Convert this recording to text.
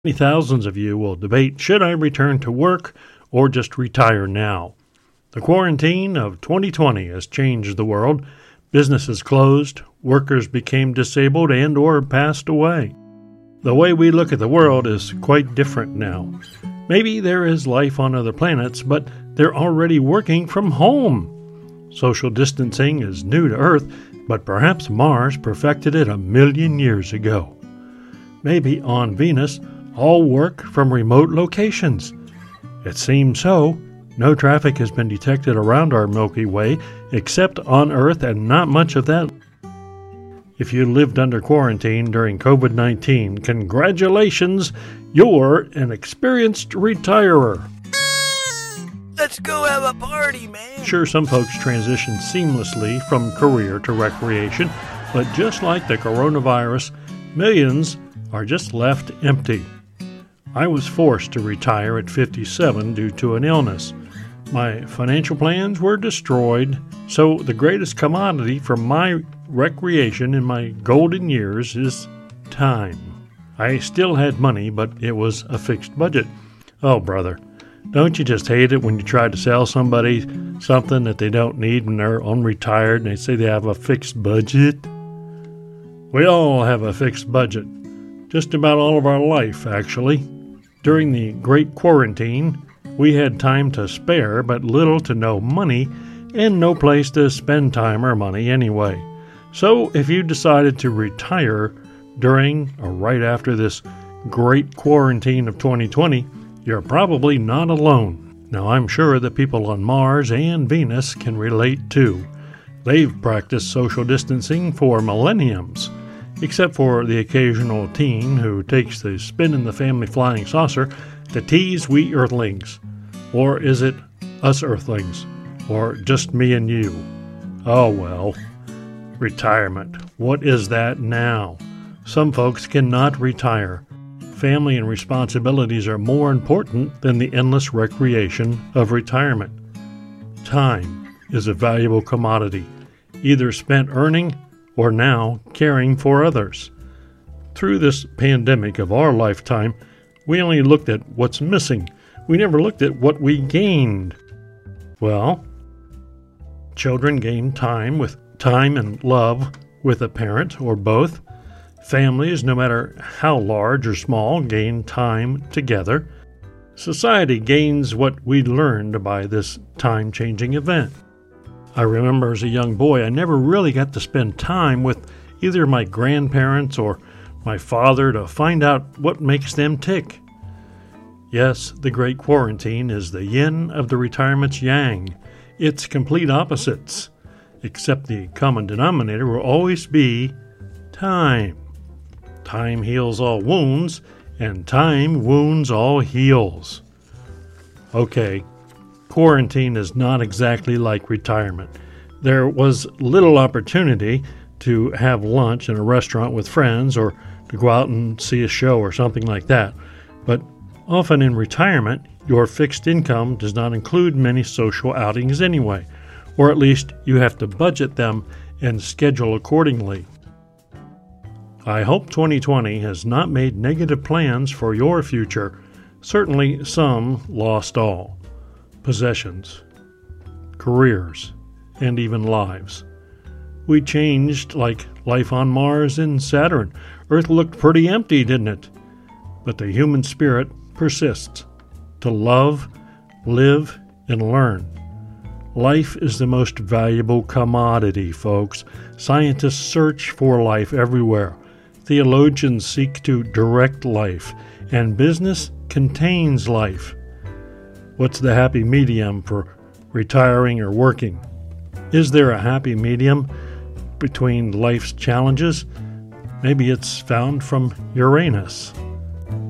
Many thousands of you will debate, should I return to work or just retire now? The quarantine of 2020 has changed the world. Businesses closed, workers became disabled and or passed away. The way we look at the world is quite different now. Maybe there is life on other planets, but they're already working from home. Social distancing is new to Earth, but perhaps Mars perfected it 1,000,000 years ago. Maybe on Venus, all work from remote locations. It seems so. No traffic has been detected around our Milky Way, except on Earth, and not much of that. If you lived under quarantine during COVID-19, congratulations, you're an experienced retirer. Let's go have a party, man. Sure, some folks transition seamlessly from career to recreation, but just like the coronavirus, millions are just left empty. I was forced to retire at 57 due to an illness. My financial plans were destroyed, so the greatest commodity for my recreation in my golden years is time. I still had money, but it was a fixed budget. Oh, brother, don't you just hate it when you try to sell somebody something that they don't need when they're unretired and they say they have a fixed budget? We all have a fixed budget. Just about all of our life, actually. During the Great Quarantine, we had time to spare, but little to no money, and no place to spend time or money anyway. So if you decided to retire during or right after this Great Quarantine of 2020, you're probably not alone. Now, I'm sure that people on Mars and Venus can relate too. They've practiced social distancing for millenniums. Except for the occasional teen who takes the spin in the family flying saucer to tease we Earthlings. Or is it us Earthlings? Or just me and you? Oh well. Retirement. What is that now? Some folks cannot retire. Family and responsibilities are more important than the endless recreation of retirement. Time is a valuable commodity, either spent earning or now caring for others. Through this pandemic of our lifetime, we only looked at what's missing. We never looked at what we gained. Well, children gain time and love with a parent or both. Families, no matter how large or small, gain time together. Society gains what we learned by this time-changing event. I remember as a young boy, I never really got to spend time with either my grandparents or my father to find out what makes them tick. Yes, the Great Quarantine is the yin of the retirement's yang. It's complete opposites, except the common denominator will always be time. Time heals all wounds, and time wounds all heals. Okay. Quarantine is not exactly like retirement. There was little opportunity to have lunch in a restaurant with friends or to go out and see a show or something like that. But often in retirement, your fixed income does not include many social outings anyway, or at least you have to budget them and schedule accordingly. I hope 2020 has not made negative plans for your future. Certainly some lost all. Possessions, careers, and even lives. We changed like life on Mars and Saturn. Earth looked pretty empty, didn't it? But the human spirit persists. To love, live, and learn. Life is the most valuable commodity, folks. Scientists search for life everywhere. Theologians seek to direct life, and business contains life. What's the happy medium for retiring or working? Is there a happy medium between life's challenges? Maybe it's found from Uranus.